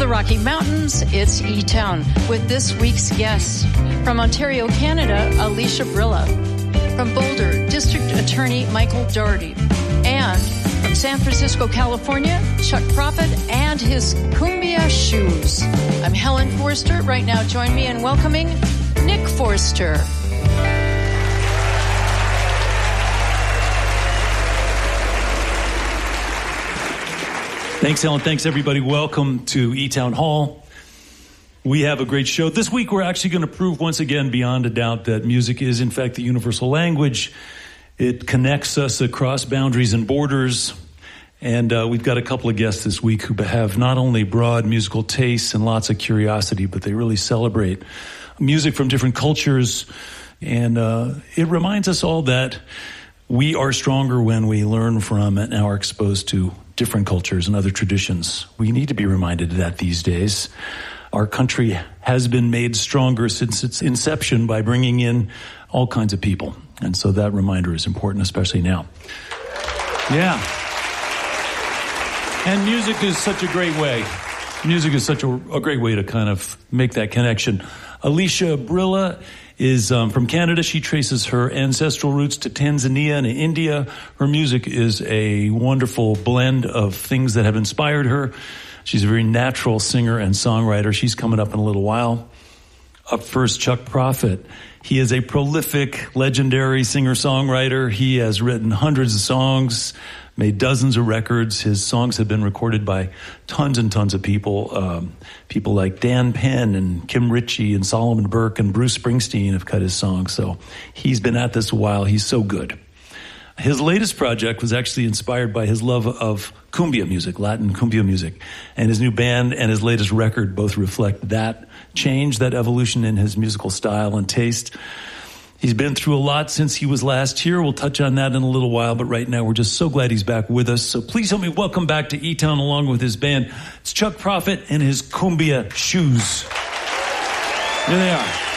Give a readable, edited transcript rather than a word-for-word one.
Rocky Mountains, it's E-Town with this week's guest. From Ontario, Canada, Alicia Brilla. From Boulder, District Attorney Michael Doherty. And from San Francisco, California, Chuck Prophet and his Cumbia Shoes. I'm Helen Forster. Right now, join me in welcoming Nick Forster. Thanks, Helen. Thanks, everybody. Welcome to E-Town Hall. We have a great show. This week, we're actually going to prove once again, beyond a doubt, that music is, in fact, the universal language. It connects us across boundaries and borders. And we've got a couple of guests this week who have not only broad musical tastes and lots of curiosity, but they really celebrate music from different cultures. And it reminds us all that we are stronger when we learn from and are exposed to different cultures and other traditions. We need to be reminded of that these days. Our country has been made stronger since its inception by bringing in all kinds of people. And so that reminder is important, especially now. Yeah. And music is such a great way. Music is such a great way to kind of make that connection. Alicia Brilla is from Canada. She traces her ancestral roots to Tanzania and India. Her music is a wonderful blend of things that have inspired her. She's a very natural singer and songwriter. She's coming up in a little while. Up first, Chuck Prophet. He is a prolific, legendary singer-songwriter. He has written hundreds of songs, made dozens of records. His songs have been recorded by tons and tons of people. People like Dan Penn and Kim Ritchie and Solomon Burke and Bruce Springsteen have cut his songs. So he's been at this a while. He's so good. His latest project was actually inspired by his love of cumbia music, Latin cumbia music. And his new band and his latest record both reflect that change, that evolution in his musical style and taste. He's been through a lot since he was last here. We'll touch on that in a little while, but right now we're just so glad he's back with us. So please help me welcome back to E-Town along with his band. It's Chuck Prophet and his Cumbia Shoes. Here they are.